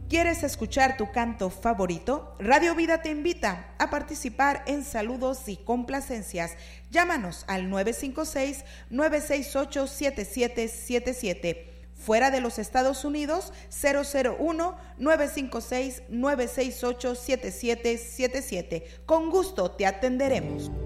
¿Quieres escuchar tu canto favorito? Radio Vida te invita a participar en saludos y complacencias. Llámanos al 956-968-7777. Fuera de los Estados Unidos, 001-956-968-7777. Con gusto te atenderemos.